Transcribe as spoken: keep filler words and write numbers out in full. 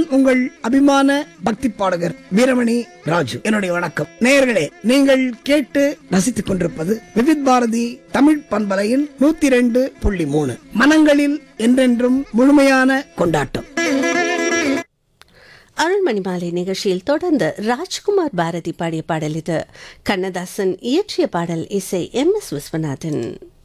உங்கள் அபிமான பக்தி பாடகர் வீரமணி ராஜு. என்னுடைய வணக்கம். நேயர்களே, நீங்கள் கேட்டு ரசித்துக் கொண்டிருப்பது விவித் பாரதி தமிழ் பண்பலையின் நூத்தி ரெண்டு புள்ளி மூணு மனங்களில் என்றென்றும் முழுமையான கொண்டாட்டம். அருள்மணி மாலை நிகழ்ச்சியில் தொடர்ந்து ராஜ்குமார் பாரதி பாடிய பாடல் இது. கண்ணதாசன் இயற்றிய பாடல், இசை எம் எஸ் விஸ்வநாதன்.